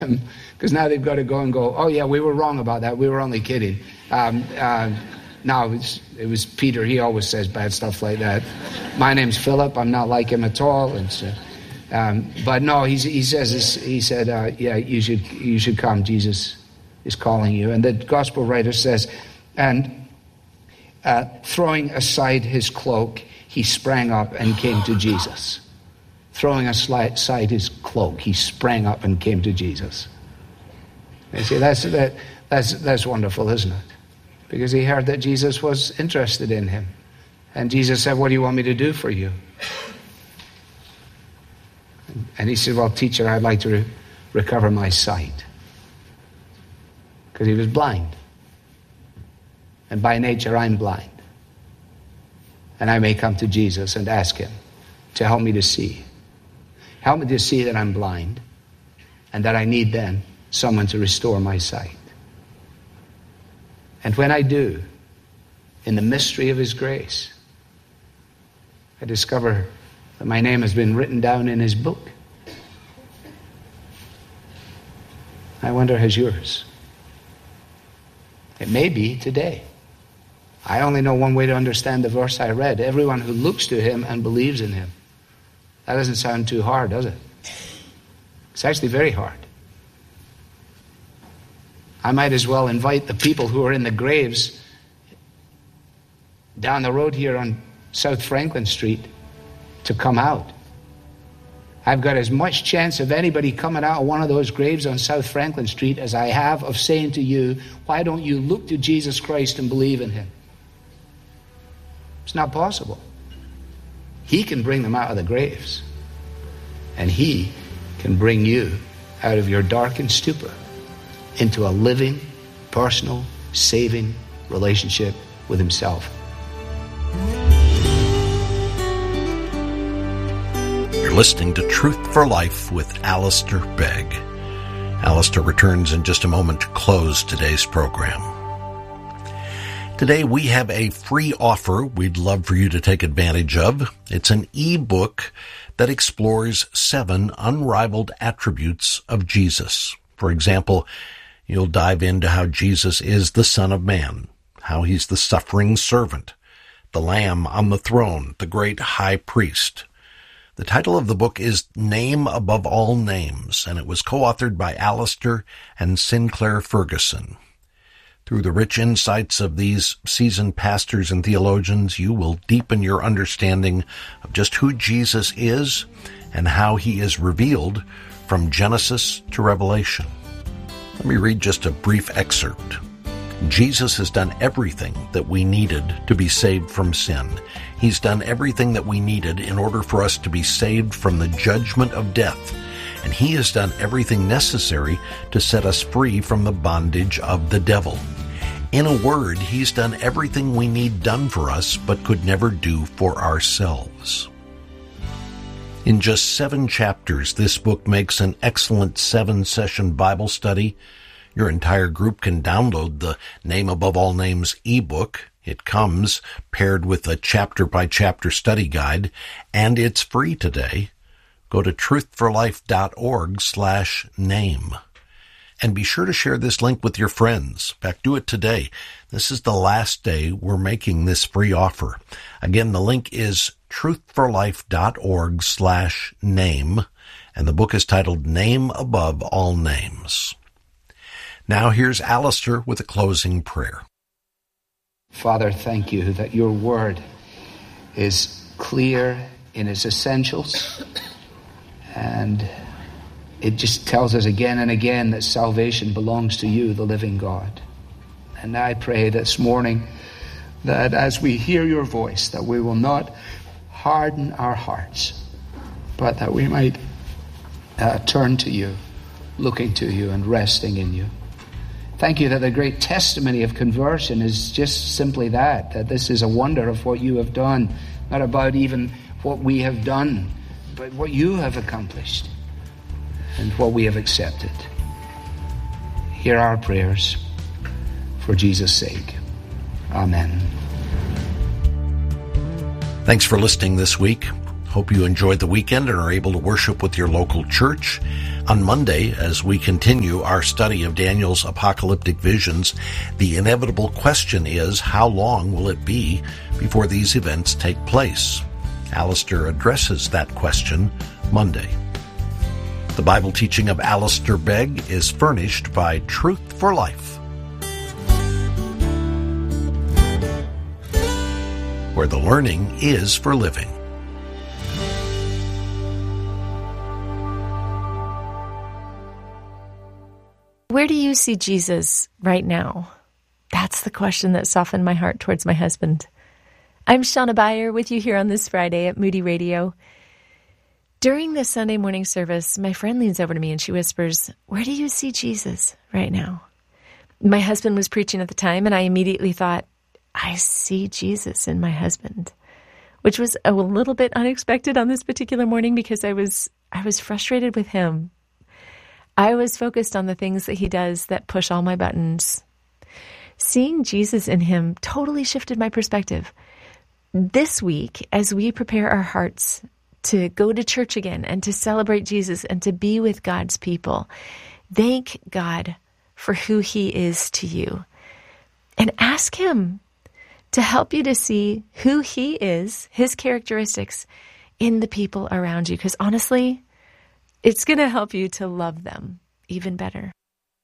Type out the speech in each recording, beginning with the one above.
because now they've got to go and go, oh yeah, we were wrong about that. We were only kidding. No, it was Peter. He always says bad stuff like that. My name's Philip. I'm not like him at all. But no, he says this. He said, yeah, you should come. Jesus is calling you. And the gospel writer says, and throwing aside his cloak, he sprang up and came to Jesus. Throwing aside his cloak, he sprang up and came to Jesus. You see, that's wonderful, isn't it? Because he heard that Jesus was interested in him. And Jesus said, what do you want me to do for you? And he said, well, teacher, I'd like to recover my sight. Because he was blind. And by nature, I'm blind. And I may come to Jesus and ask him to help me to see. Help me to see that I'm blind and that I need then someone to restore my sight. And when I do, in the mystery of his grace, I discover that my name has been written down in his book. I wonder, has yours? It may be today. I only know one way to understand the verse I read. Everyone who looks to him and believes in him. That doesn't sound too hard, does it? It's actually very hard. I might as well invite the people who are in the graves down the road here on South Franklin Street to come out. I've got as much chance of anybody coming out of one of those graves on South Franklin Street as I have of saying to you, why don't you look to Jesus Christ and believe in him? It's not possible. He can bring them out of the graves. And he can bring you out of your darkened stupor into a living, personal, saving relationship with himself. You're listening to Truth for Life with Alistair Begg. Alistair returns in just a moment to close today's program. Today we have a free offer we'd love for you to take advantage of. It's an e-book that explores 7 unrivaled attributes of Jesus. For example, you'll dive into how Jesus is the Son of Man, how he's the suffering servant, the Lamb on the throne, the great high priest. The title of the book is Name Above All Names, and it was co-authored by Alistair and Sinclair Ferguson. Through the rich insights of these seasoned pastors and theologians, you will deepen your understanding of just who Jesus is and how he is revealed from Genesis to Revelation. Let me read just a brief excerpt. Jesus has done everything that we needed to be saved from sin. He's done everything that we needed in order for us to be saved from the judgment of death. And he has done everything necessary to set us free from the bondage of the devil. In a word, he's done everything we need done for us, but could never do for ourselves. In just 7 chapters, this book makes an excellent 7-session Bible study. Your entire group can download the Name Above All Names ebook. It comes paired with a chapter-by-chapter study guide, and it's free today. Go to truthforlife.org/name. And be sure to share this link with your friends. In fact, do it today. This is the last day we're making this free offer. Again, the link is truthforlife.org/name, and the book is titled Name Above All Names. Now here's Alistair with a closing prayer. Father, thank you that your word is clear in its essentials, and it just tells us again and again that salvation belongs to you, the living God. And I pray this morning that as we hear your voice, that we will not harden our hearts, but that we might turn to you, looking to you and resting in you. Thank you that the great testimony of conversion is just simply that this is a wonder of what you have done, not about even what we have done, but what you have accomplished and what we have accepted. Hear our prayers for Jesus' sake. Amen. Thanks for listening this week. Hope you enjoyed the weekend and are able to worship with your local church. On Monday, as we continue our study of Daniel's apocalyptic visions, the inevitable question is, how long will it be before these events take place? Alistair addresses that question Monday. The Bible teaching of Alistair Begg is furnished by Truth for Life, where the learning is for living. Where do you see Jesus right now? That's the question that softened my heart towards my husband. I'm Shauna Beyer with you here on this Friday at Moody Radio. During the Sunday morning service, my friend leans over to me and she whispers, "Where do you see Jesus right now?" My husband was preaching at the time, and I immediately thought, I see Jesus in my husband, which was a little bit unexpected on this particular morning because I was frustrated with him. I was focused on the things that he does that push all my buttons. Seeing Jesus in him totally shifted my perspective. This week, as we prepare our hearts to go to church again and to celebrate Jesus and to be with God's people, thank God for who he is to you. And ask him to help you to see who he is, his characteristics, in the people around you. Because honestly, it's going to help you to love them even better.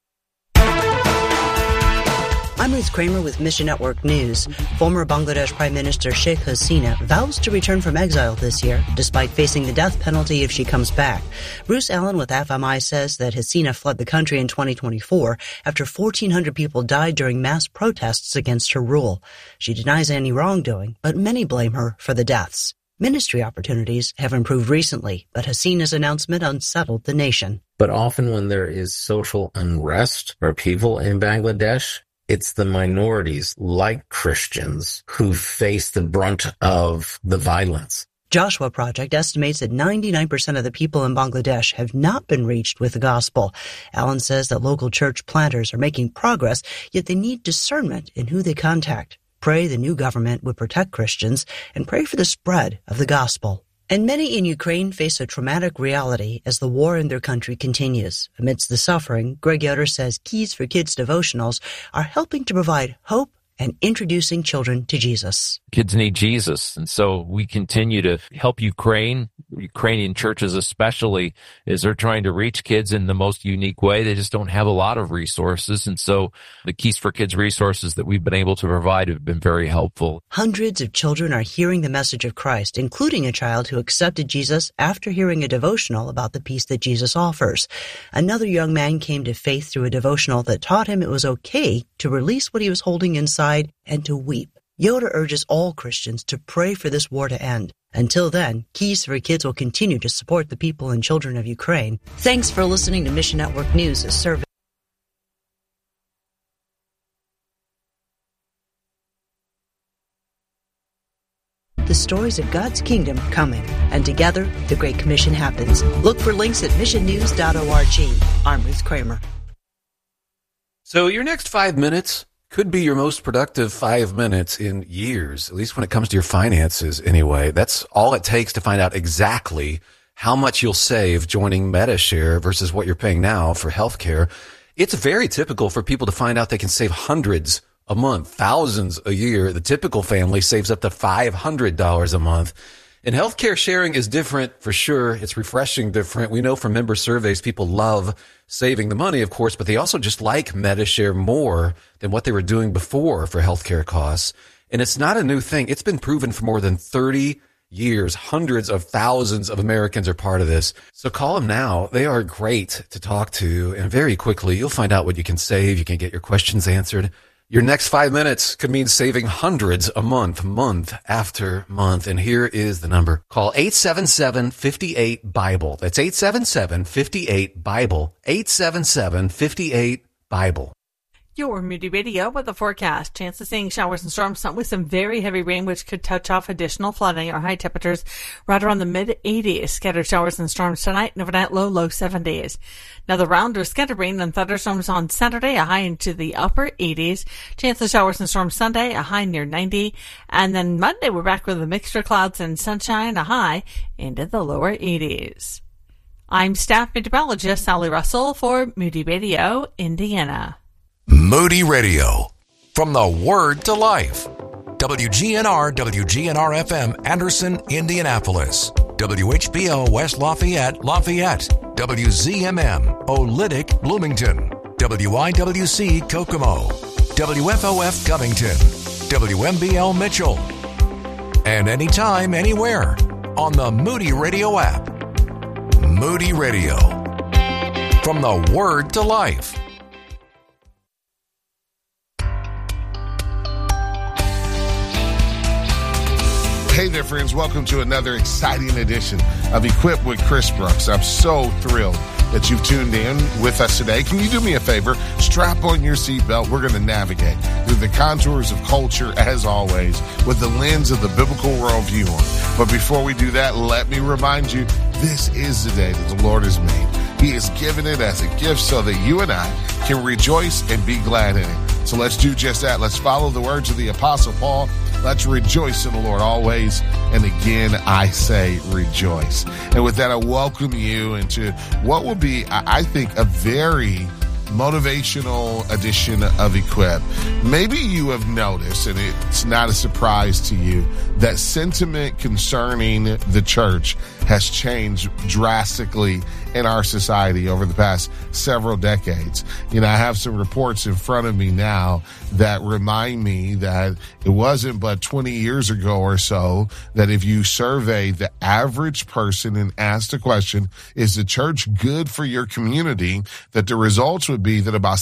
I'm Ruth Kramer with Mission Network News. Former Bangladesh Prime Minister Sheikh Hasina vows to return from exile this year, despite facing the death penalty if she comes back. Bruce Allen with FMI says that Hasina fled the country in 2024 after 1,400 people died during mass protests against her rule. She denies any wrongdoing, but many blame her for the deaths. Ministry opportunities have improved recently, but Hasina's announcement unsettled the nation. But often when there is social unrest or upheaval in Bangladesh, it's the minorities, like Christians, who face the brunt of the violence. Joshua Project estimates that 99% of the people in Bangladesh have not been reached with the gospel. Allen says that local church planters are making progress, yet they need discernment in who they contact. Pray the new government would protect Christians and pray for the spread of the gospel. And many in Ukraine face a traumatic reality as the war in their country continues. Amidst the suffering, Greg Yoder says Keys for Kids devotionals are helping to provide hope and introducing children to Jesus. Kids need Jesus, and so we continue to help Ukrainian churches especially, as they're trying to reach kids in the most unique way. They just don't have a lot of resources, and so the Keys for Kids resources that we've been able to provide have been very helpful. Hundreds of children are hearing the message of Christ, including a child who accepted Jesus after hearing a devotional about the peace that Jesus offers. Another young man came to faith through a devotional that taught him it was okay to release what he was holding inside and to weep. Yoder urges all Christians to pray for this war to end. Until then, Keys for Kids will continue to support the people and children of Ukraine. Thanks for listening to Mission Network News, a service. The stories of God's kingdom coming, and together the Great Commission happens. Look for links at missionnews.org. I'm Ruth Kramer. So your next 5 minutes could be your most productive 5 minutes in years, at least when it comes to your finances anyway. That's all it takes to find out exactly how much you'll save joining Medi-Share versus what you're paying now for healthcare. It's very typical for people to find out they can save hundreds a month, thousands a year. The typical family saves up to $500 a month. And healthcare sharing is different for sure. It's refreshing different. We know from member surveys, people love saving the money, of course, but they also just like Medi-Share more than what they were doing before for healthcare costs. And it's not a new thing. It's been proven for more than 30 years. Hundreds of thousands of Americans are part of this. So call them now. They are great to talk to. And very quickly, you'll find out what you can save. You can get your questions answered. Your next 5 minutes could mean saving hundreds a month, month after month. And here is the number. Call 877-58-BIBLE. That's 877-58-BIBLE. 877-58-BIBLE. Your Moody Radio with the forecast. Chance of seeing showers and storms, some with some very heavy rain, which could touch off additional flooding. Our high temperatures right around the mid-80s. Scattered showers and storms tonight, and overnight low 70s. Another round of scattered rain and thunderstorms on Saturday, a high into the upper 80s. Chance of showers and storms Sunday, a high near 90. And then Monday, we're back with a mixture of clouds and sunshine, a high into the lower 80s. I'm staff meteorologist Sally Russell for Moody Radio, Indiana. Moody Radio, from the Word to Life. WGNR, WGNR-FM, Anderson, Indianapolis. WHBO, West Lafayette, Lafayette. WZMM, Olynyk, Bloomington. WIWC, Kokomo. WFOF, Covington. WMBL, Mitchell. And anytime, anywhere, on the Moody Radio app. Moody Radio, from the Word to Life. Hey there, friends. Welcome to another exciting edition of Equipped with Chris Brooks. I'm so thrilled that you've tuned in with us today. Can you do me a favor? Strap on your seatbelt. We're going to navigate through the contours of culture, as always, with the lens of the biblical worldview on. But before we do that, let me remind you, this is the day that the Lord has made. He has given it as a gift so that you and I can rejoice and be glad in it. So let's do just that. Let's follow the words of the Apostle Paul. Let's rejoice in the Lord always. And again, I say rejoice. And with that, I welcome you into what will be, I think, a very motivational edition of Equip. Maybe you have noticed, and it's not a surprise to you, that sentiment concerning the church has changed drastically in our society over the past several decades. You know, I have some reports in front of me now that remind me that it wasn't but 20 years ago or so that if you survey the average person and ask the question, is the church good for your community, that the results would be that about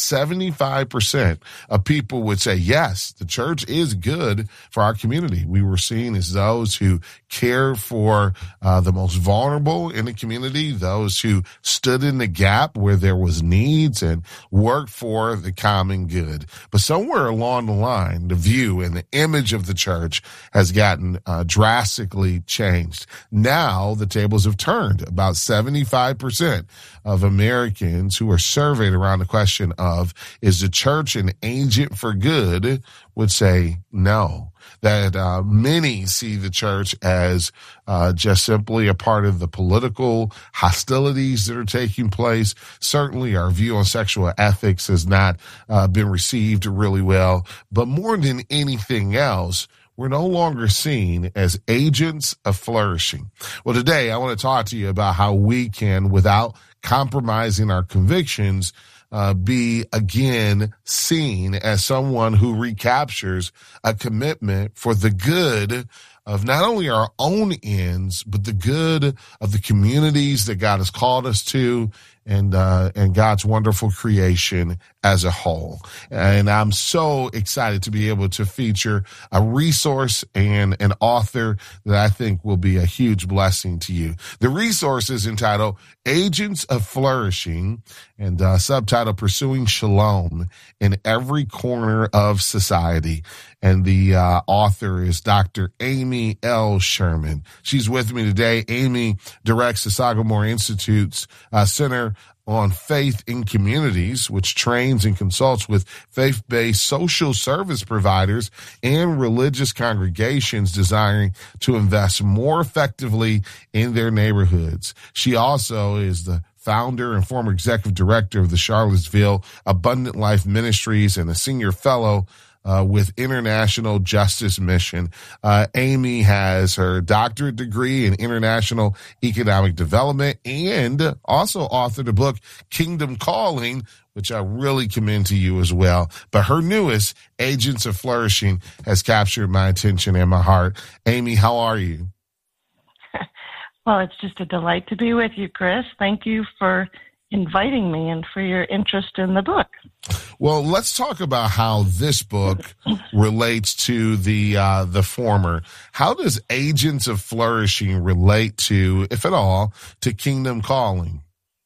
75% of people would say, yes, the church is good for our community. We were seen as those who care for the most vulnerable in the community, those who stood in the gap where there was needs and worked for the common good. But somewhere along the line, the view and the image of the church has gotten drastically changed. Now the tables have turned. About 75% of Americans who are surveyed around the question of, is the church an agent for good, would say no. That many see the church as just simply a part of the political hostilities that are taking place. Certainly our view on sexual ethics has not been received really well. But more than anything else, we're no longer seen as agents of flourishing. Well, today I want to talk to you about how we can, without compromising our convictions, be again seen as someone who recaptures a commitment for the good of not only our own ends, but the good of the communities that God has called us to, and God's wonderful creation as a whole. And I'm so excited to be able to feature a resource and an author that I think will be a huge blessing to you. The resource is entitled Agents of Flourishing, and subtitled Pursuing Shalom in Every Corner of Society. And the author is Dr. Amy L. Sherman. She's with me today. Amy directs the Sagamore Institute's Center on Faith in Communities, which trains and consults with faith-based social service providers and religious congregations desiring to invest more effectively in their neighborhoods. She also is the founder and former executive director of the Charlottesville Abundant Life Ministries and a senior fellow with International Justice Mission. Amy has her doctorate degree in international economic development and also authored a book, Kingdom Calling, which I really commend to you as well. But her newest, Agents of Flourishing, has captured my attention and my heart. Amy, how are you? Well, it's just a delight to be with you, Chris. Thank you for inviting me and for your interest in the book. Well, let's talk about how this book relates to the former. How does Agents of Flourishing relate to, if at all, to Kingdom Calling?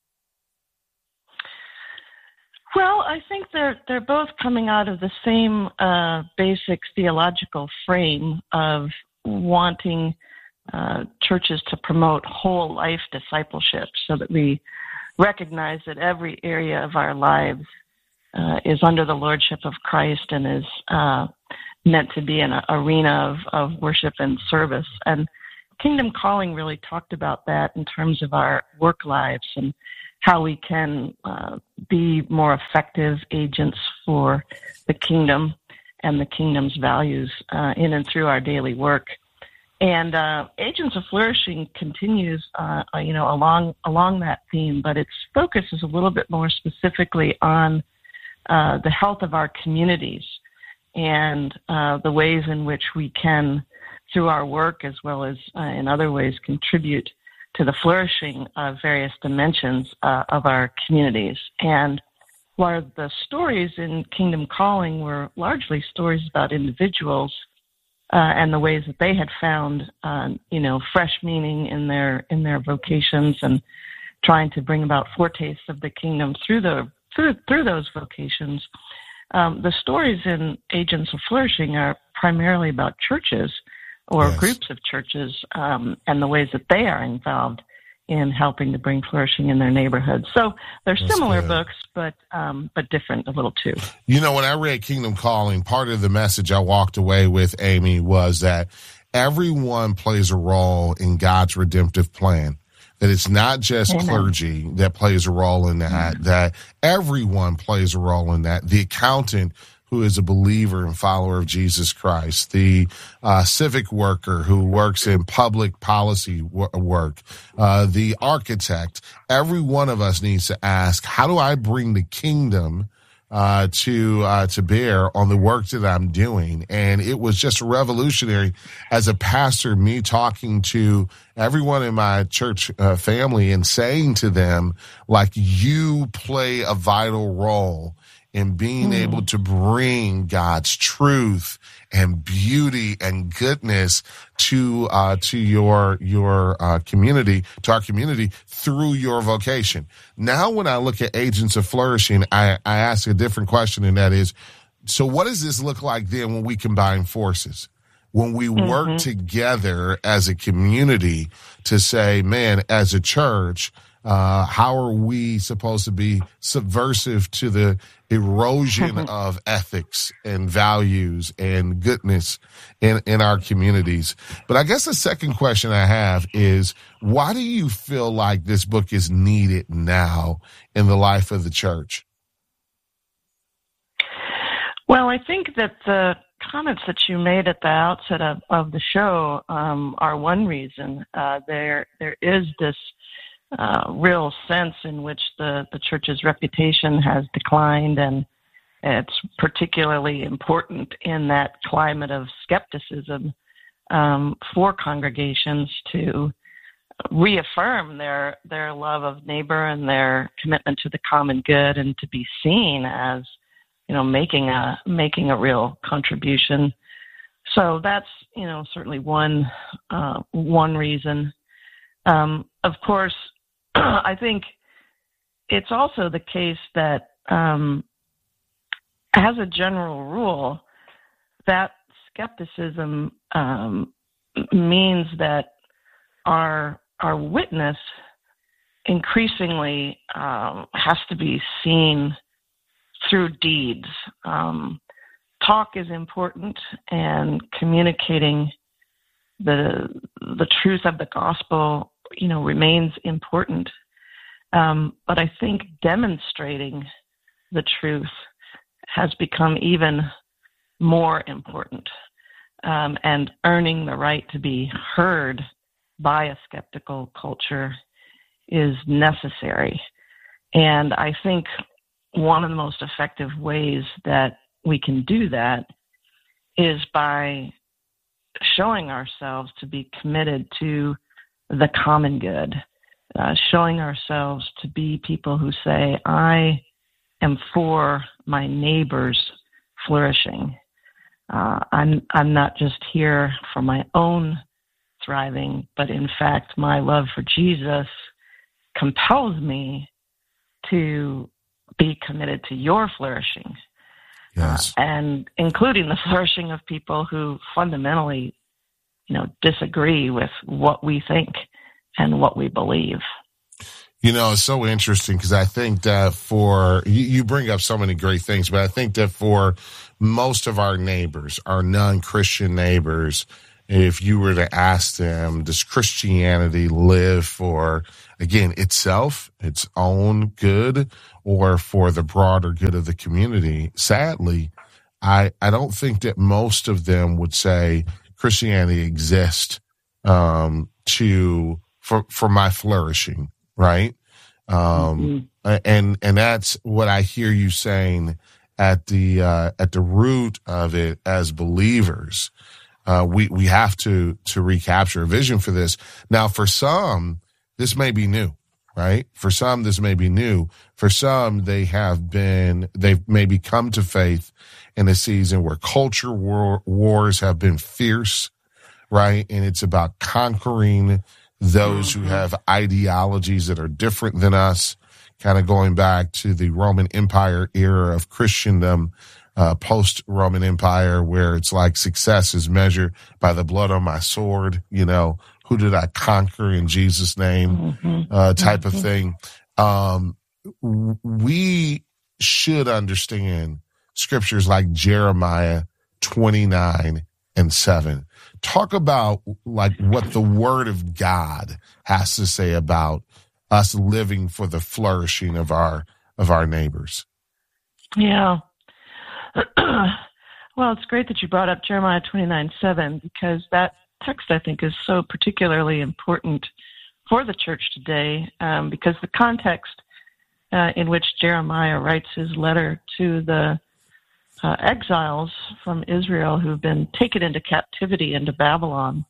Well, I think they're both coming out of the same basic theological frame of wanting churches to promote whole life discipleship, so that we recognize that every area of our lives is under the lordship of Christ and is meant to be an arena of worship and service. And Kingdom Calling really talked about that in terms of our work lives and how we can be more effective agents for the kingdom and the kingdom's values in and through our daily work. And Agents of Flourishing continues, along that theme, but its focus is a little bit more specifically on the health of our communities and the ways in which we can, through our work as well as in other ways, contribute to the flourishing of various dimensions of our communities. And while the stories in Kingdom Calling were largely stories about individuals and the ways that they had found, fresh meaning in their vocations and trying to bring about foretastes of the kingdom through those vocations, the stories in Agents of Flourishing are primarily about churches or groups of churches and the ways that they are involved in helping to bring flourishing in their neighborhoods. So they're similar books, but different a little too. You know, when I read Kingdom Calling, part of the message I walked away with, Amy, was that everyone plays a role in God's redemptive plan. That it's not just clergy that plays a role in that, that everyone plays a role in that. The accountant who is a believer and follower of Jesus Christ, the civic worker who works in public policy work, the architect. Every one of us needs to ask, how do I bring the kingdom to bear on the work that I'm doing? And it was just revolutionary as a pastor, me talking to everyone in my church family and saying to them, like, you play a vital role in being able to bring God's truth and beauty and goodness to your community, to our community through your vocation. Now, when I look at Agents of Flourishing, I ask a different question, and that is, so what does this look like then when we combine forces? When we work together as a community to say, man, as a church, how are we supposed to be subversive to the erosion of ethics and values and goodness in our communities? But I guess the second question I have is, why do you feel like this book is needed now in the life of the church? Well, I think that the comments that you made at the outset of the show are one reason. There is this real sense in which the church's reputation has declined, and it's particularly important in that climate of skepticism for congregations to reaffirm their love of neighbor and their commitment to the common good, and to be seen as, making a real contribution. So that's, certainly one reason. Of course, I think it's also the case that, as a general rule, that skepticism means that our witness increasingly has to be seen through deeds. Talk is important, and communicating the truth of the gospel, remains important. But I think demonstrating the truth has become even more important, and earning the right to be heard by a skeptical culture is necessary. And I think one of the most effective ways that we can do that is by showing ourselves to be committed to the common good, showing ourselves to be people who say, I am for my neighbor's flourishing. I'm not just here for my own thriving, but in fact, my love for Jesus compels me to be committed to your flourishing. Yes. And including the flourishing of people who fundamentally, disagree with what we think and what we believe. It's so interesting because I think that you bring up so many great things, but I think that for most of our neighbors, our non-Christian neighbors, if you were to ask them, does Christianity live for, again, itself, its own good, or for the broader good of the community? Sadly, I don't think that most of them would say Christianity exists for my flourishing, right? And that's what I hear you saying at the root of it as believers. We have to recapture a vision for this. Now, for some, this may be new, right? For some, this may be new. For some, they've maybe come to faith in a season where culture wars have been fierce, right? And it's about conquering those who have ideologies that are different than us, kind of going back to the Roman Empire era of Christendom, post-Roman Empire, where it's like success is measured by the blood on my sword, who did I conquer in Jesus' name, type of thing. We should understand scriptures like Jeremiah 29:7. Talk about like what the word of God has to say about us living for the flourishing of our neighbors. Yeah. Well, it's great that you brought up Jeremiah 29:7, because that text, I think, is so particularly important for the church today, because the context in which Jeremiah writes his letter to the exiles from Israel who've been taken into captivity into Babylon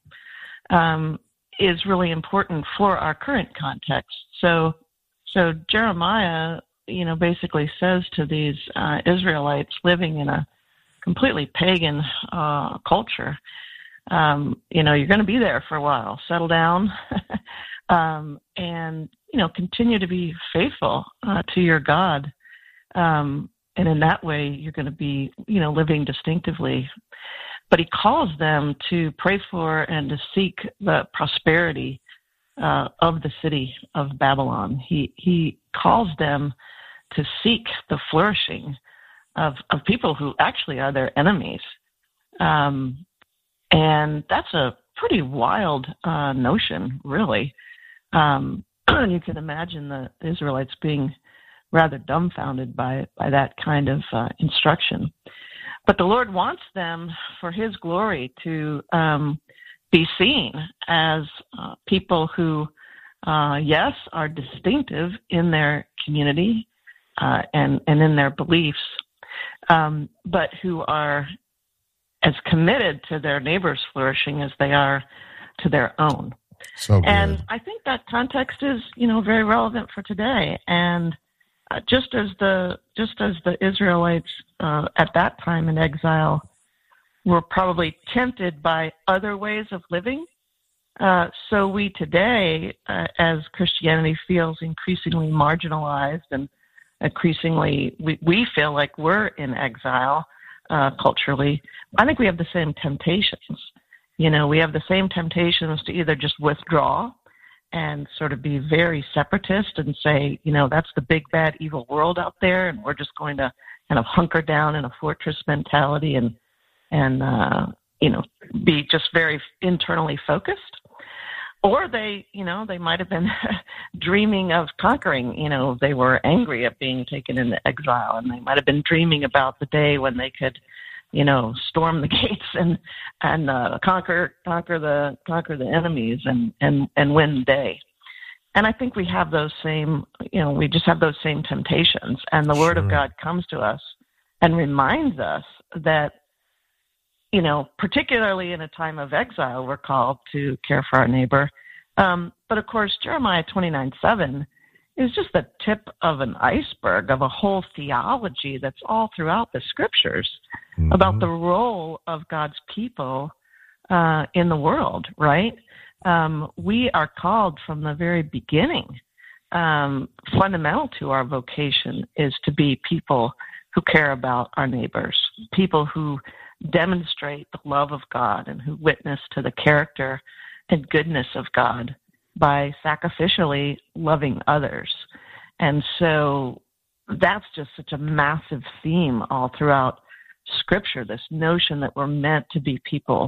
is really important for our current context. So Jeremiah, basically says to these Israelites living in a completely pagan culture, you're going to be there for a while. Settle down, and continue to be faithful to your God. And in that way, you're going to be, living distinctively. But he calls them to pray for and to seek the prosperity of the city of Babylon. He calls them to seek the flourishing of people who actually are their enemies. And that's a pretty wild notion, really. You can imagine the Israelites being rather dumbfounded by that kind of instruction. But the Lord wants them, for his glory, to be seen as people who, yes, are distinctive in their community and in their beliefs, but who are as committed to their neighbors' flourishing as they are to their own. So good. And I think that context is, very relevant for today. And just as the Israelites at that time in exile were probably tempted by other ways of living, so we today, as Christianity feels increasingly marginalized and increasingly we feel like we're in exile culturally, I think we have the same temptations. We have the same temptations to either just withdraw and sort of be very separatist and say, that's the big, bad, evil world out there, and we're just going to kind of hunker down in a fortress mentality and be just very internally focused. Or they might have been dreaming of conquering. They were angry at being taken into exile, and they might have been dreaming about the day when they could, storm the gates and conquer the enemies and win the day. And I think we have those same, we just have those same temptations. And the Word of God comes to us and reminds us that, particularly in a time of exile, we're called to care for our neighbor. But of course, Jeremiah 29:7 is just the tip of an iceberg of a whole theology that's all throughout the scriptures about the role of God's people in the world, right? We are called from the very beginning. Fundamental to our vocation is to be people who care about our neighbors, people who demonstrate the love of God and who witness to the character and goodness of God by sacrificially loving others. And so that's just such a massive theme all throughout Scripture, this notion that we're meant to be people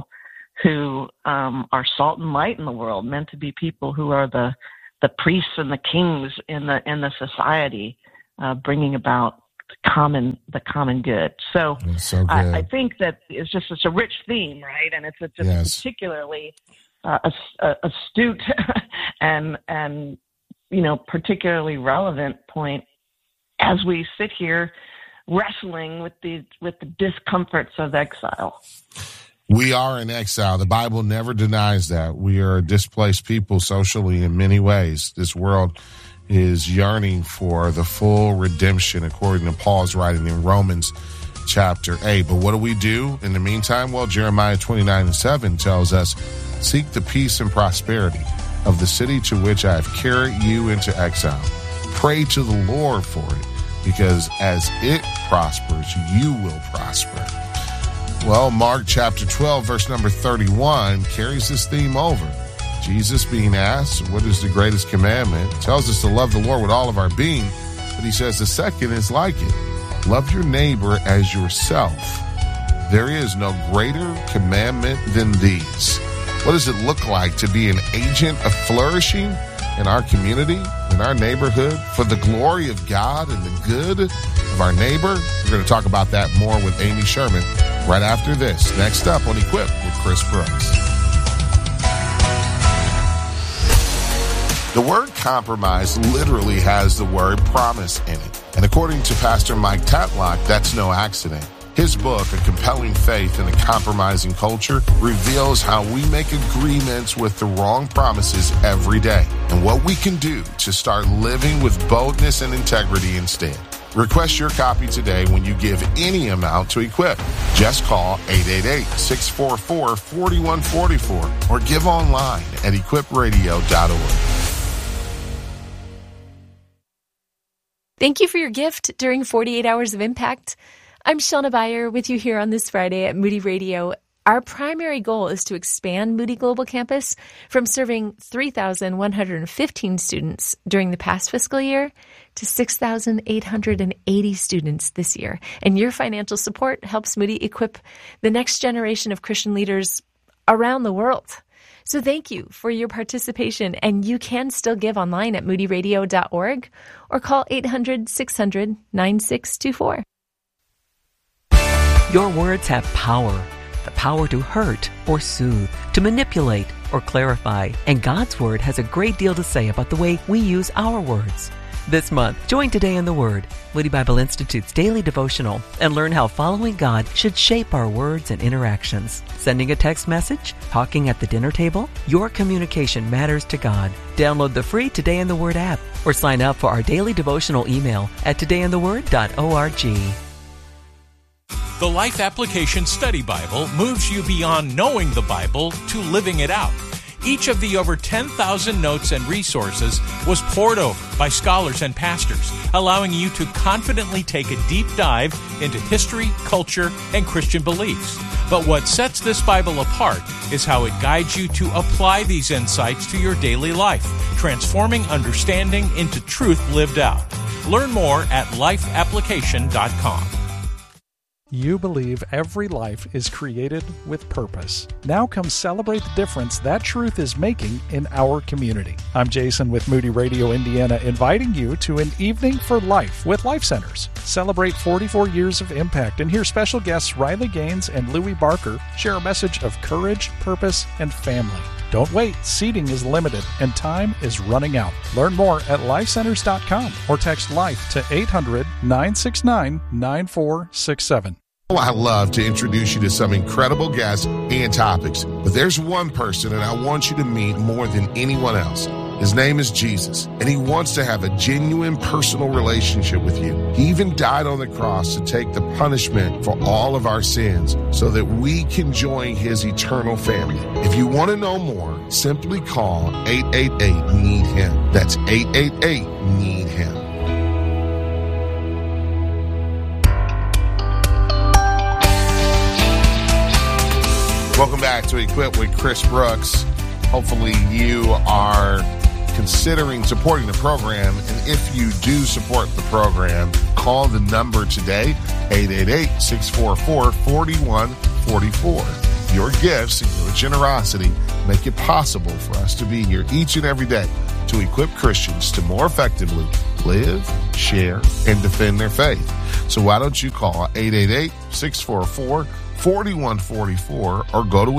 who are salt and light in the world, meant to be people who are the priests and the kings in the society, bringing about the common good. So, good. I think that it's a rich theme, right? And it's particularly astute and particularly relevant point as we sit here wrestling with the discomforts of exile. We are in exile. The Bible never denies that. We are a displaced people socially in many ways. This world is yearning for the full redemption, according to Paul's writing in Romans chapter 8. But what do we do in the meantime? Well, Jeremiah 29:7 tells us, seek the peace and prosperity of the city to which I have carried you into exile. Pray to the Lord for it, because as it prospers, you will prosper. Well, Mark chapter 12, verse number 31 carries this theme over. Jesus being asked, what is the greatest commandment? Tells us to love the Lord with all of our being, but he says the second is like it. Love your neighbor as yourself. There is no greater commandment than these. What does it look like to be an agent of flourishing in our community, in our neighborhood, for the glory of God and the good of our neighbor? We're going to talk about that more with Amy Sherman right after this. Next up on Equip with Chris Brooks. The word compromise literally has the word promise in it. And according to Pastor Mike Tatlock, that's no accident. His book, A Compelling Faith in a Compromising Culture, reveals how we make agreements with the wrong promises every day and what we can do to start living with boldness and integrity instead. Request your copy today when you give any amount to Equip. Just call 888-644-4144 or give online at equipradio.org. Thank you for your gift during 48 Hours of Impact. I'm Shauna Beyer with you here on this Friday at Moody Radio. Our primary goal is to expand Moody Global Campus from serving 3,115 students during the past fiscal year to 6,880 students this year. And your financial support helps Moody equip the next generation of Christian leaders around the world. So thank you for your participation, and you can still give online at moodyradio.org or call 800-600-9624. Your words have power. The power to hurt or soothe, to manipulate or clarify. And God's Word has a great deal to say about the way we use our words. This month, join Today in the Word, Moody Bible Institute's daily devotional, and learn how following God should shape our words and interactions. Sending a text message? Talking at the dinner table? Your communication matters to God. Download the free Today in the Word app or sign up for our daily devotional email at todayintheword.org. The Life Application Study Bible moves you beyond knowing the Bible to living it out. Each of the over 10,000 notes and resources was poured over by scholars and pastors, allowing you to confidently take a deep dive into history, culture, and Christian beliefs. But what sets this Bible apart is how it guides you to apply these insights to your daily life, transforming understanding into truth lived out. Learn more at lifeapplication.com. You believe every life is created with purpose. Now come celebrate the difference that truth is making in our community. I'm Jason with Moody Radio Indiana, inviting you to an Evening for Life with Life Centers. Celebrate 44 years of impact and hear special guests Riley Gaines and Louie Barker share a message of courage, purpose, and family. Don't wait. Seating is limited and time is running out. Learn more at lifecenters.com or text LIFE to 800-969-9467. I love to introduce you to some incredible guests and topics, but there's one person and I want you to meet more than anyone else. His name is Jesus, and he wants to have a genuine personal relationship with you. He even died on the cross to take the punishment for all of our sins so that we can join his eternal family. If you want to know more, simply call 888-NEED-HIM. That's 888-NEED-HIM. Welcome back to Equip with Chris Brooks. Hopefully you are considering supporting the program, and if you do support the program, call the number today, 888-644-4144. Your gifts and your generosity make it possible for us to be here each and every day to equip Christians to more effectively live, share, and defend their faith. So why don't you call 888-644-4144 or go to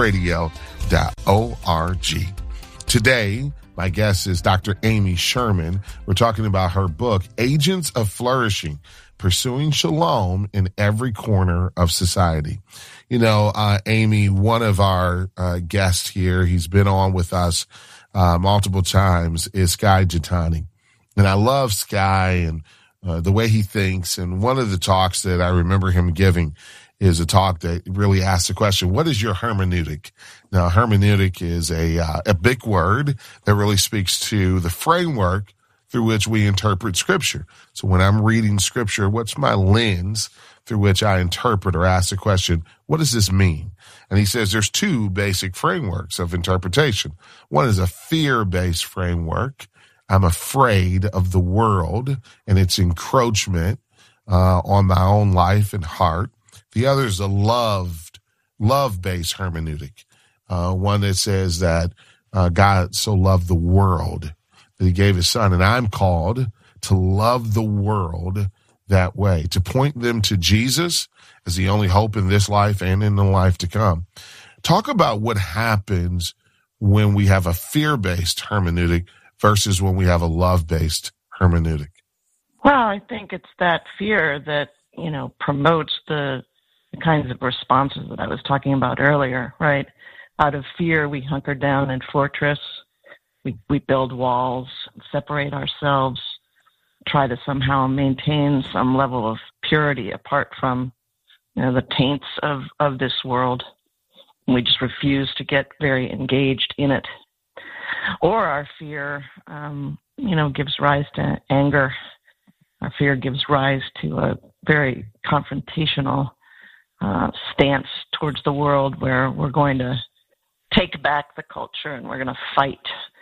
equipradio.org. Today, my guest is Dr. Amy Sherman. We're talking about her book, Agents of Flourishing, Pursuing Shalom in Every Corner of Society. You know, Amy, one of our guests here, he's been on with us multiple times, is Skye Jethani. And I love Skye and the way he thinks. And one of the talks that I remember him giving is a talk that really asks the question, what is your hermeneutic? Now, hermeneutic is a big word that really speaks to the framework through which we interpret Scripture. So when I'm reading Scripture, what's my lens through which I interpret or ask the question, what does this mean? And he says there's two basic frameworks of interpretation. One is a fear-based framework. I'm afraid of the world and its encroachment on my own life and heart. The other is a love-based hermeneutic, one that says that God so loved the world that he gave his son, and I'm called to love the world that way, to point them to Jesus as the only hope in this life and in the life to come. Talk about what happens when we have a fear-based hermeneutic versus when we have a love-based hermeneutic. Well, I think it's that fear that, you know, promotes the kinds of responses that I was talking about earlier, right? Out of fear, we hunker down and fortress. We build walls, separate ourselves, try to somehow maintain some level of purity apart from, you know, the taints of this world. We just refuse to get very engaged in it. Or our fear, gives rise to anger. Our fear gives rise to a very confrontational stance towards the world where we're going to take back the culture and we're going to fight.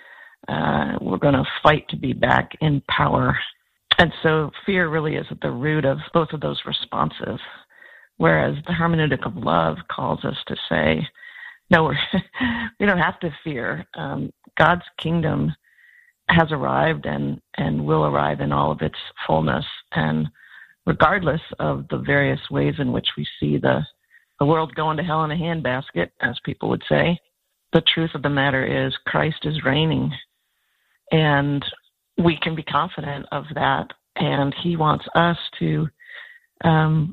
We're going to fight to be back in power. And so fear really is at the root of both of those responses, whereas the hermeneutic of love calls us to say, no, we don't have to fear. God's kingdom has arrived and will arrive in all of its fullness. And regardless of the various ways in which we see the world going to hell in a handbasket, as people would say, the truth of the matter is Christ is reigning. And we can be confident of that. And he wants us to, in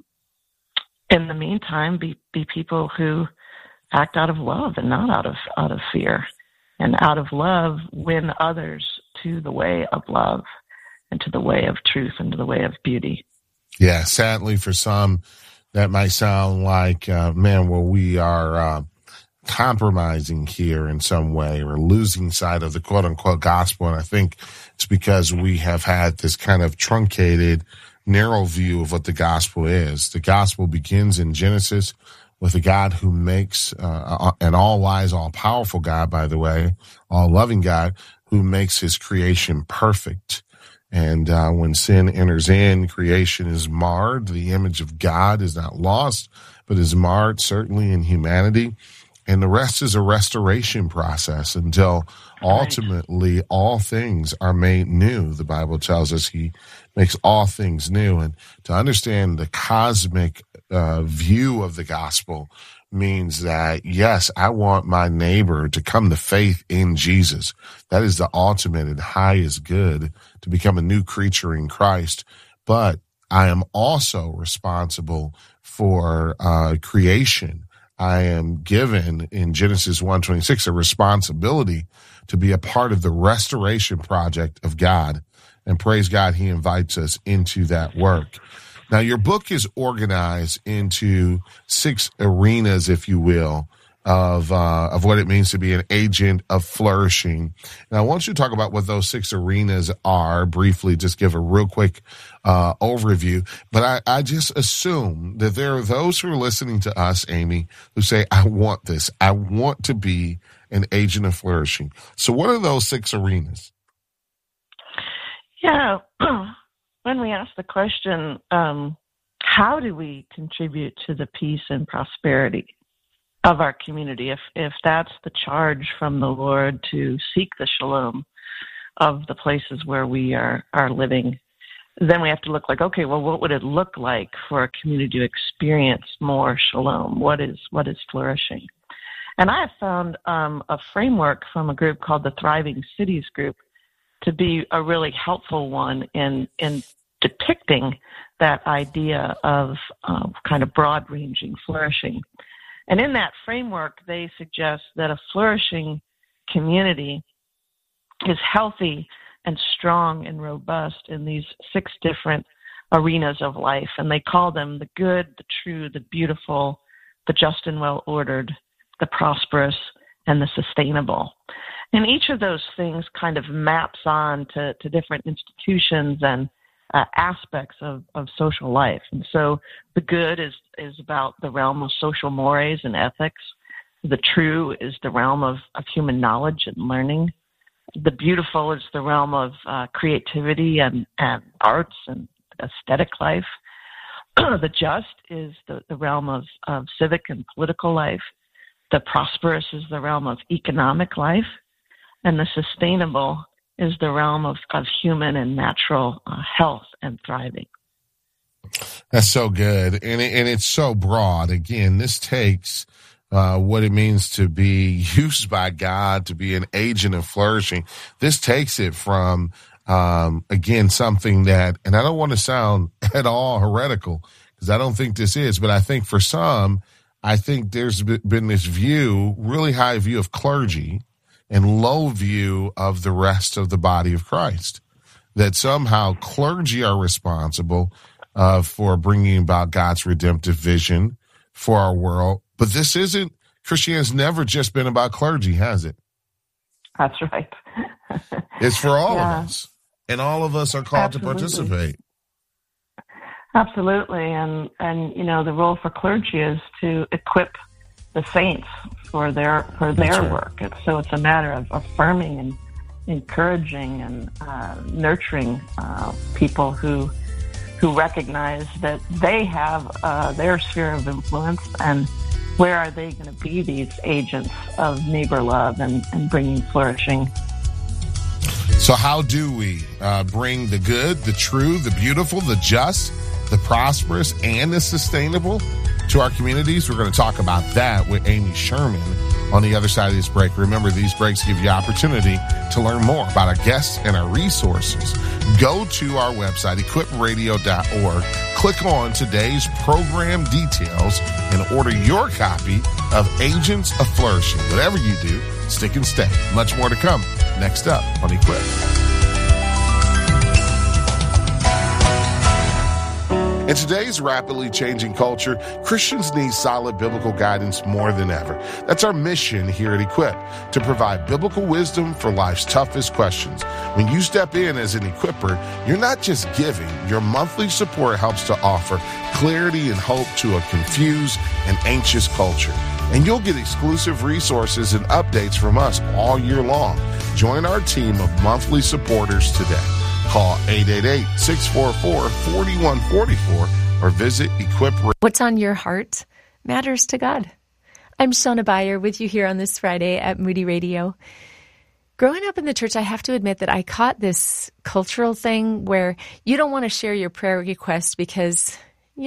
the meantime, be people who act out of love and not out of fear. And out of love, win others to the way of love and to the way of truth and to the way of beauty. Yeah, sadly for some, that might sound like, we are compromising here in some way or losing sight of the quote-unquote gospel. And I think it's because we have had this kind of truncated, narrow view of what the gospel is. The gospel begins in Genesis with a God who makes, an all-wise, all-powerful God, by the way, all-loving God, who makes his creation perfect. And when sin enters in, creation is marred. The image of God is not lost, but is marred, certainly in humanity. And the rest is a restoration process until ultimately all things are made new. The Bible tells us he makes all things new. And to understand the cosmic view of the gospel means that, yes, I want my neighbor to come to faith in Jesus. That is the ultimate and highest good, to become a new creature in Christ. But I am also responsible for creation. I am given in Genesis 1:26 a responsibility to be a part of the restoration project of God. And praise God, he invites us into that work. Now, your book is organized into 6 arenas, if you will, of what it means to be an agent of flourishing. And I want you to talk about what those 6 arenas are briefly, just give a real quick overview. But I just assume that there are those who are listening to us, Amy, who say, I want this. I want to be an agent of flourishing. So what are those 6 arenas? Yeah. When we ask the question, how do we contribute to the peace and prosperity of our community. If that's the charge from the Lord, to seek the shalom of the places where we are living, then we have to look like, okay, well, what would it look like for a community to experience more shalom? What is flourishing? And I have found a framework from a group called the Thriving Cities Group to be a really helpful one in depicting that idea of kind of broad-ranging flourishing. And in that framework, they suggest that a flourishing community is healthy and strong and robust in these 6 different arenas of life. And they call them the good, the true, the beautiful, the just and well-ordered, the prosperous, and the sustainable. And each of those things kind of maps on to different institutions and aspects of social life. And so the good is about the realm of social mores and ethics. The true is the realm of human knowledge and learning. The beautiful is the realm of creativity and arts and aesthetic life. The just is the realm of civic and political life. The prosperous is the realm of economic life. And the sustainable is the realm of human and natural health and thriving. That's so good. And it's so broad. Again, this takes what it means to be used by God, to be an agent of flourishing. This takes it from, again, something that, and I don't want to sound at all heretical, because I don't think this is, but I think for some, I think there's been this view, really high view of clergy and low view of the rest of the body of Christ, that somehow clergy are responsible for bringing about God's redemptive vision for our world. But this isn't, Christianity's never just been about clergy, has it? That's right. It's for all of us, and all of us are called Absolutely. to participate. Absolutely. And the role for clergy is to equip the saints for their right. work. So it's a matter of affirming and encouraging and nurturing people who recognize that they have their sphere of influence, and where are they going to be these agents of neighbor love and bringing flourishing. So how do we bring the good, the true, the beautiful, the just, the prosperous, and the sustainable to our communities? We're going to talk about that with Amy Sherman on the other side of this break. Remember, these breaks give you opportunity to learn more about our guests and our resources. Go to our website, equipradio.org, click on today's program details, and order your copy of Agents of Flourishing. Whatever you do, stick and stay. Much more to come next up on Equip. In today's rapidly changing culture, Christians need solid biblical guidance more than ever. That's our mission here at Equip, to provide biblical wisdom for life's toughest questions. When you step in as an equipper, you're not just giving. Your monthly support helps to offer clarity and hope to a confused and anxious culture. And you'll get exclusive resources and updates from us all year long. Join our team of monthly supporters today. Call 888-644-4144 or visit Equip. What's on your heart matters to God. I'm Shauna Beyer with you here on this Friday at Moody Radio. Growing up in the church, I have to admit that I caught this cultural thing where you don't want to share your prayer request because,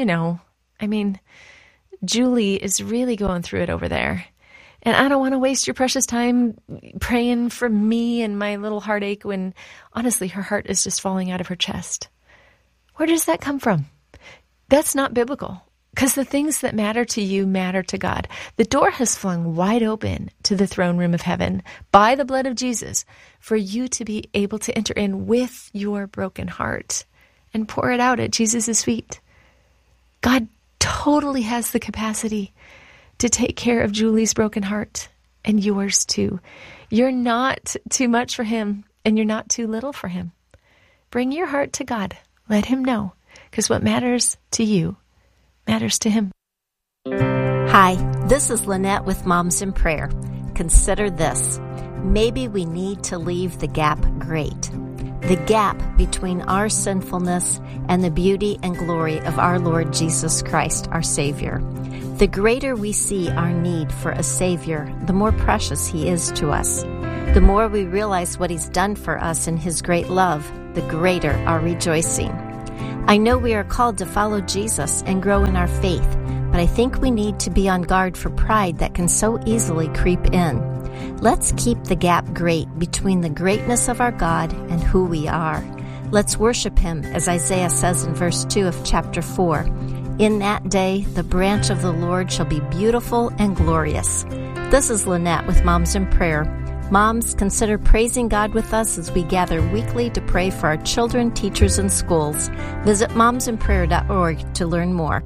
Julie is really going through it over there. And I don't want to waste your precious time praying for me and my little heartache when, honestly, her heart is just falling out of her chest. Where does that come from? That's not biblical, because the things that matter to you matter to God. The door has flung wide open to the throne room of heaven by the blood of Jesus for you to be able to enter in with your broken heart and pour it out at Jesus' feet. God totally has the capacity to take care of Julie's broken heart and yours too. You're not too much for him, and you're not too little for him. Bring your heart to God. Let him know, because what matters to you matters to him. Hi, this is Lynette with Moms in Prayer. Consider this. Maybe we need to leave the gap great. the gap between our sinfulness and the beauty and glory of our Lord Jesus Christ, our Savior. The greater we see our need for a Savior, the more precious He is to us. The more we realize what He's done for us in His great love, the greater our rejoicing. I know we are called to follow Jesus and grow in our faith, but I think we need to be on guard for pride that can so easily creep in. Let's keep the gap great between the greatness of our God and who we are. Let's worship Him, as Isaiah says in verse 2 of chapter 4. In that day, the branch of the Lord shall be beautiful and glorious. This is Lynette with Moms in Prayer. Moms, consider praising God with us as we gather weekly to pray for our children, teachers, and schools. Visit momsinprayer.org to learn more.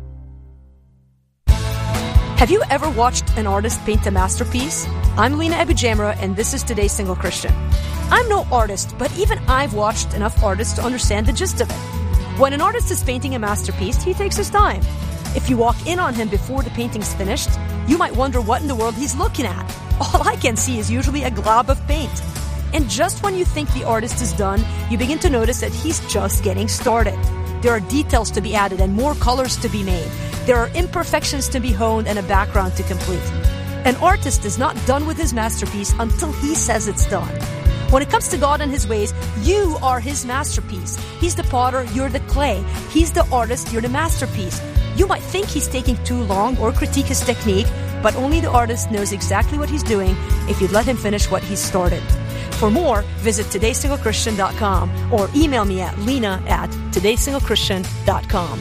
Have you ever watched an artist paint a masterpiece? I'm Lena Abujamra, and this is Today's Single Christian. I'm no artist, but even I've watched enough artists to understand the gist of it. When an artist is painting a masterpiece, he takes his time. If you walk in on him before the painting's finished, you might wonder what in the world he's looking at. All I can see is usually a glob of paint. And just when you think the artist is done, you begin to notice that he's just getting started. There are details to be added and more colors to be made. There are imperfections to be honed and a background to complete. An artist is not done with his masterpiece until he says it's done. When it comes to God and His ways, you are His masterpiece. He's the potter, you're the clay. He's the artist, you're the masterpiece. You might think He's taking too long or critique His technique, but only the artist knows exactly what he's doing if you'd let him finish what he's started. For more, visit todaysinglechristian.com or email me at lena@todaysinglechristian.com.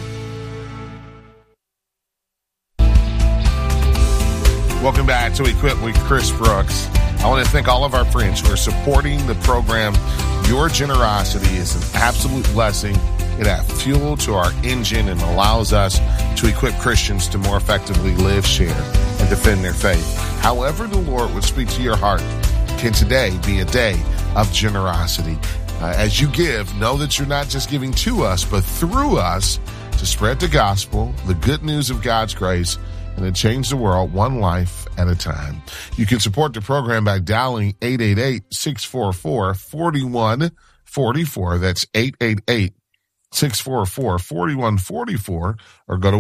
Welcome back to Equip with Chris Brooks. I want to thank all of our friends who are supporting the program. Your generosity is an absolute blessing. It adds fuel to our engine and allows us to equip Christians to more effectively live, share, and defend their faith. However the Lord would speak to your heart, can today be a day of generosity. As you give, know that you're not just giving to us, but through us to spread the gospel, the good news of God's grace, and to change the world one life at a time. You can support the program by dialing 888-644-4144. That's 888-644-4144, or go to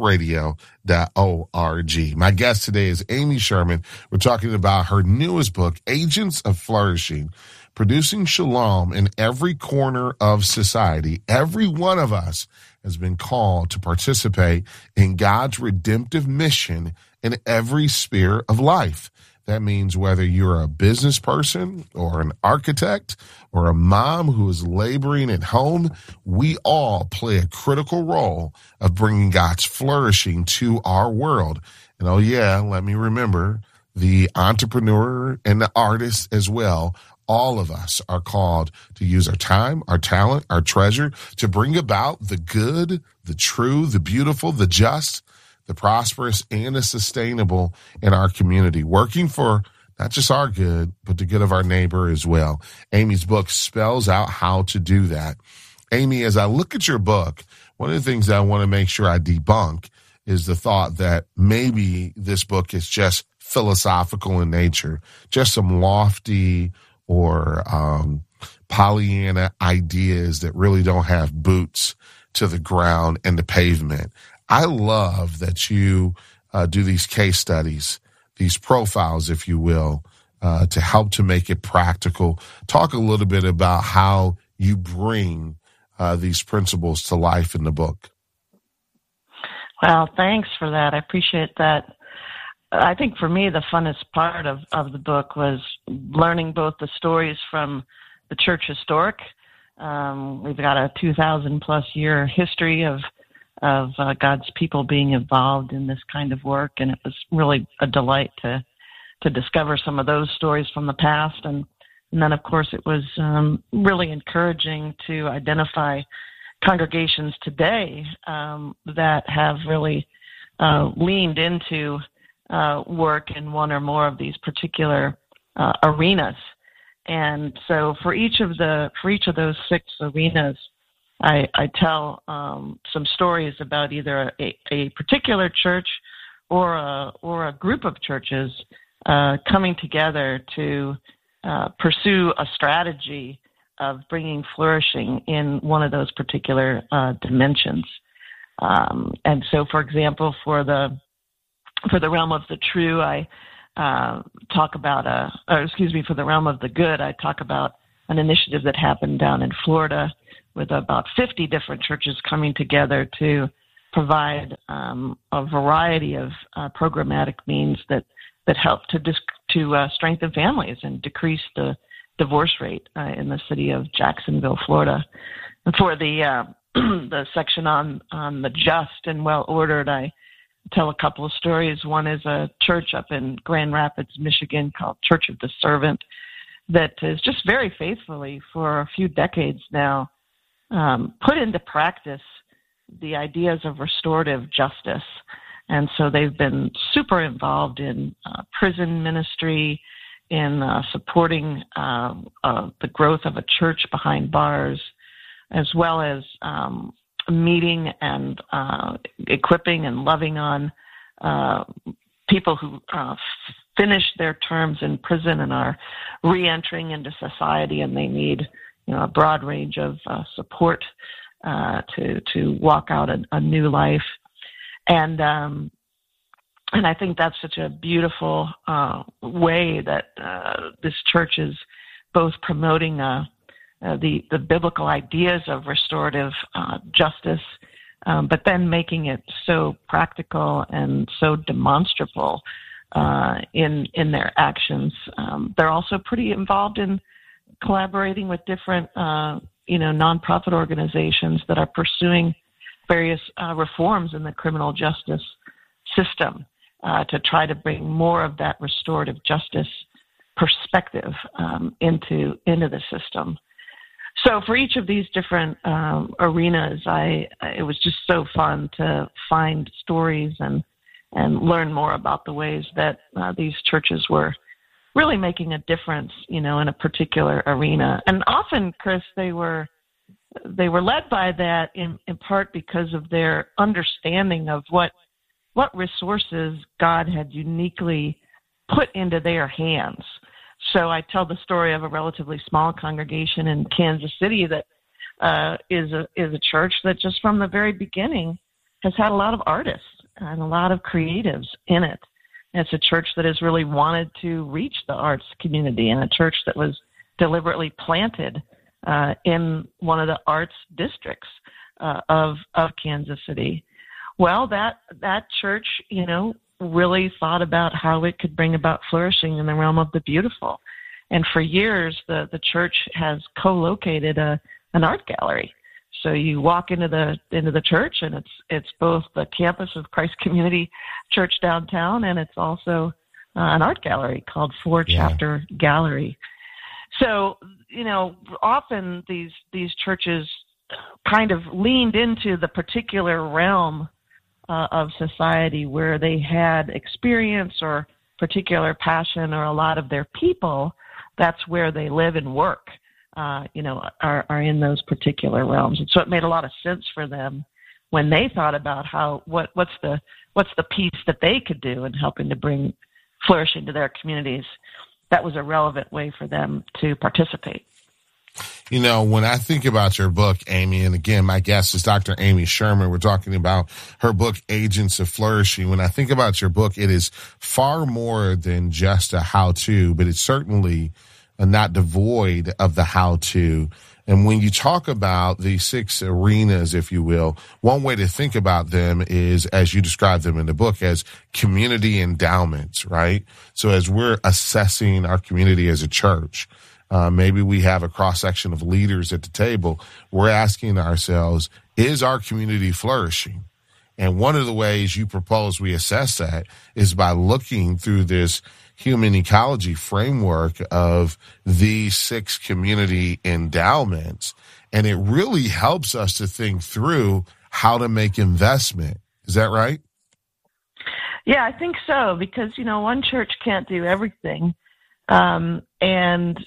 equipradio.org. My guest today is Amy Sherman. We're talking about her newest book, Agents of Flourishing, Producing Shalom in Every Corner of Society. Every one of us has been called to participate in God's redemptive mission in every sphere of life. That means whether you're a business person or an architect or a mom who is laboring at home, we all play a critical role of bringing God's flourishing to our world. And oh yeah, let me remember the entrepreneur and the artist as well. All of us are called to use our time, our talent, our treasure to bring about the good, the true, the beautiful, the just, the prosperous, and the sustainable in our community, working for not just our good, but the good of our neighbor as well. Amy's book spells out how to do that. Amy, as I look at your book, one of the things that I want to make sure I debunk is the thought that maybe this book is just philosophical in nature, just some lofty or Pollyanna ideas that really don't have boots to the ground and the pavement. I love that you do these case studies, these profiles, if you will, to help to make it practical. Talk a little bit about how you bring these principles to life in the book. Well, thanks for that. I appreciate that. I think for me, the funnest part of the book was learning both the stories from the church historic. We've got a 2,000 plus year history of God's people being involved in this kind of work, and it was really a delight to discover some of those stories from the past. And then, of course, it was really encouraging to identify congregations today that have really leaned into work in one or more of these particular arenas. And so for each of those 6 arenas, I tell some stories about either a particular church or a group of churches coming together to pursue a strategy of bringing flourishing in one of those particular dimensions. And so, for example, for the realm of the true, I talk about for the realm of the good, I talk about an initiative that happened down in Florida with about 50 different churches coming together to provide a variety of programmatic means that help to strengthen families and decrease the divorce rate in the city of Jacksonville, Florida. And for the the section on the just and well-ordered, I tell a couple of stories. One is a church up in Grand Rapids, Michigan called Church of the Servant that is just very faithfully for a few decades now put into practice the ideas of restorative justice. And so they've been super involved in prison ministry, in supporting the growth of a church behind bars, as well as meeting and equipping and loving on people who finish their terms in prison and are re-entering into society, and they need a broad range of support to walk out a new life. And I think that's such a beautiful way that this church is both promoting the biblical ideas of restorative justice, but then making it so practical and so demonstrable in their actions. They're also pretty involved in collaborating with different nonprofit organizations that are pursuing various reforms in the criminal justice system to try to bring more of that restorative justice perspective into the system. So for each of these different arenas, it was just so fun to find stories and learn more about the ways that these churches were really making a difference, in a particular arena. And often, Chris, they were led by that in part because of their understanding of what resources God had uniquely put into their hands. So I tell the story of a relatively small congregation in Kansas City that is a church that just from the very beginning has had a lot of artists and a lot of creatives in it. It's a church that has really wanted to reach the arts community, and a church that was deliberately planted in one of the arts districts of Kansas City. Well, that church, really thought about how it could bring about flourishing in the realm of the beautiful. And for years, the church has co-located an art gallery. So you walk into the church, and it's both the campus of Christ Community Church downtown, and it's also an art gallery called Four Chapter Gallery. So, often these churches kind of leaned into the particular realm of society where they had experience or particular passion, or a lot of their people, that's where they live and work, are in those particular realms. And so it made a lot of sense for them when they thought about what's the piece that they could do in helping to bring flourishing to their communities. That was a relevant way for them to participate. When I think about your book, Amy, and again, my guest is Dr. Amy Sherman. We're talking about her book, Agents of Flourishing. When I think about your book, it is far more than just a how-to, but it's certainly not devoid of the how-to. And when you talk about the 6 arenas, if you will, one way to think about them is, as you describe them in the book, as community endowments, right? So as we're assessing our community as a church, maybe we have a cross-section of leaders at the table, we're asking ourselves, is our community flourishing? And one of the ways you propose we assess that is by looking through this human ecology framework of these 6 community endowments. And it really helps us to think through how to make investment. Is that right? Yeah, I think so, because, one church can't do everything. And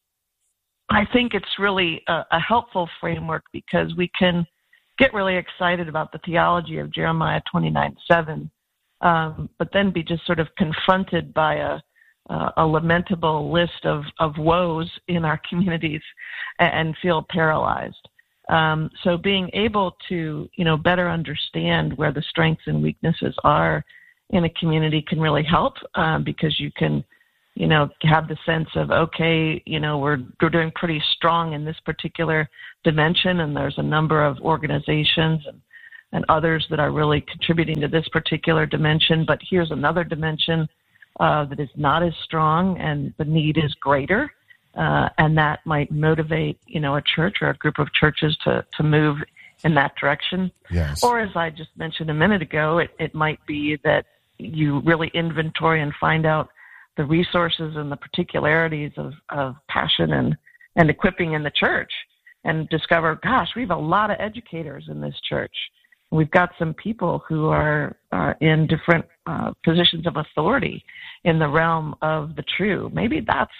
I think it's really a helpful framework because we can get really excited about the theology of Jeremiah 29:7, but then be just sort of confronted by a lamentable list of woes in our communities and feel paralyzed. So being able to, better understand where the strengths and weaknesses are in a community can really help, because you can, have the sense of, okay, we're doing pretty strong in this particular dimension, and there's a number of organizations and others that are really contributing to this particular dimension, but here's another dimension that is not as strong and the need is greater, and that might motivate, a church or a group of churches to move in that direction. Yes. Or as I just mentioned a minute ago, it might be that you really inventory and find out the resources and the particularities of passion and equipping in the church, and discover, gosh, we have a lot of educators in this church. We've got some people who are in different positions of authority in the realm of the true. Maybe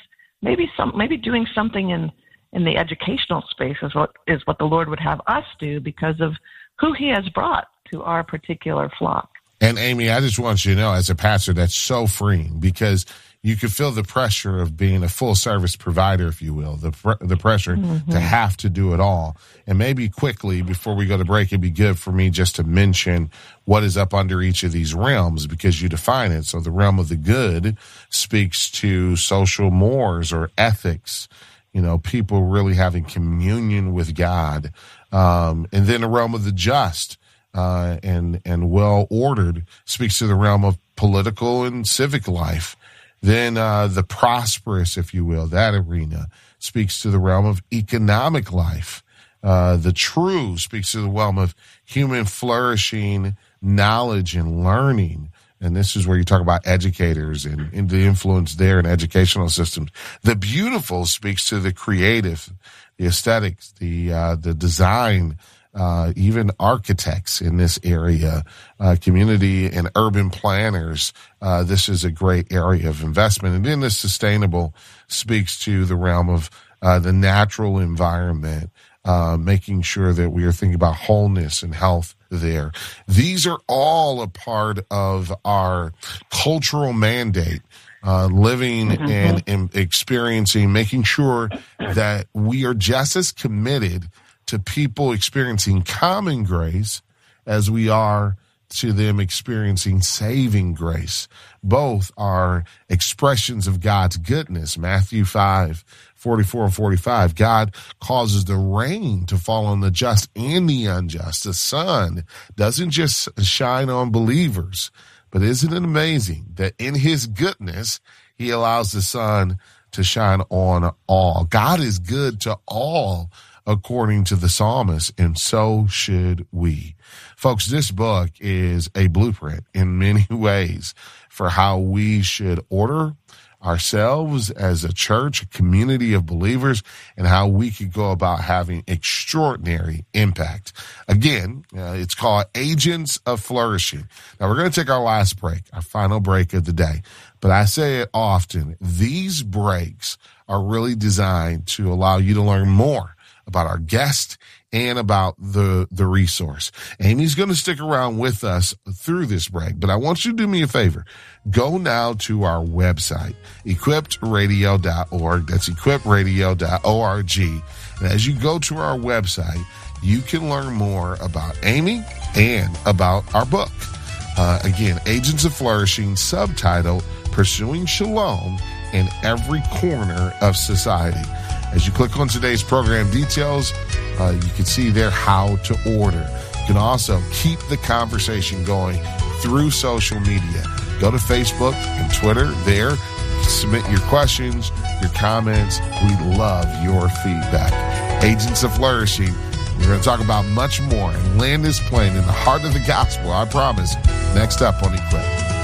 doing something in the educational space is what the Lord would have us do because of who He has brought to our particular flock. And Amy, I just want you to know, as a pastor, that's so freeing, because you could feel the pressure of being a full service provider, if you will, the pressure to have to do it all. And maybe quickly, before we go to break, it'd be good for me just to mention what is up under each of these realms, because you define it. So the realm of the good speaks to social mores or ethics, people really having communion with God. And then the realm of the just and well-ordered speaks to the realm of political and civic life. Then the prosperous, if you will, that arena speaks to the realm of economic life. The true speaks to the realm of human flourishing, knowledge, and learning. And this is where you talk about educators and the influence there in educational systems. The beautiful speaks to the creative, the aesthetics, the design, even architects in this area, community and urban planners. This is a great area of investment. And then the sustainable speaks to the realm of the natural environment, making sure that we are thinking about wholeness and health there. These are all a part of our cultural mandate, living and experiencing, making sure that we are just as committed to people experiencing common grace as we are to them experiencing saving grace. Both are expressions of God's goodness. Matthew 5:44 and 45. God causes the rain to fall on the just and the unjust. The sun doesn't just shine on believers, but isn't it amazing that in His goodness, He allows the sun to shine on all? God is good to all, according to the psalmist, and so should we. Folks, this book is a blueprint in many ways for how we should order ourselves as a church, a community of believers, and how we could go about having extraordinary impact. Again, it's called Agents of Flourishing. Now, we're going to take our last break, our final break of the day. But I say it often, these breaks are really designed to allow you to learn more about our guest and about the resource. Amy's going to stick around with us through this break, but I want you to do me a favor. Go now to our website, equipperadio.org. That's equipperadio.org. And as you go to our website, you can learn more about Amy and about our book. Again, Agents of Flourishing, subtitle, Pursuing Shalom in Every Corner of Society. As you click on today's program details, you can see there how to order. You can also keep the conversation going through social media. Go to Facebook and Twitter there. Submit your questions, your comments. We love your feedback. Agents of Flourishing. We're going to talk about much more and land this plane in the heart of the gospel, I promise, next up on Equip.